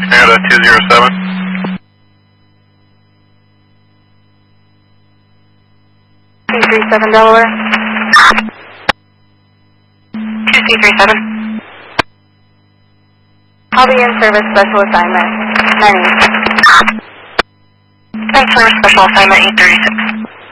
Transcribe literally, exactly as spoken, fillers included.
Canada two zero seven. two three seven Delaware. two two three seven. I'll be in service special assignment. nine eight. In service special assignment eight thirty-six.